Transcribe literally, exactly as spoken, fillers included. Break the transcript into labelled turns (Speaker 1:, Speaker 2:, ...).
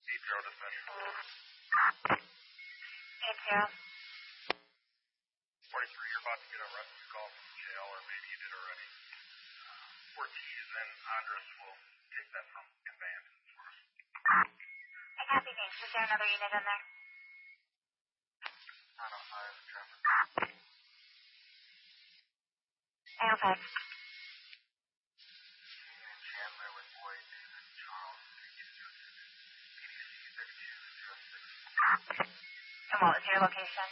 Speaker 1: eight zero dispatch.
Speaker 2: eight zero.
Speaker 1: forty-three, you're about to get a rescue call from jail, or maybe you did already. Uh, Ortiz and Andres will take that from conveyance for us.
Speaker 2: I copy, thanks. Is there another unit in there?
Speaker 1: nine oh five, traffic.
Speaker 2: nine oh five.
Speaker 1: Chandler with Lloyd, David, Charles, three two zero six, P D C thirty-two zero six.
Speaker 2: And what was your location?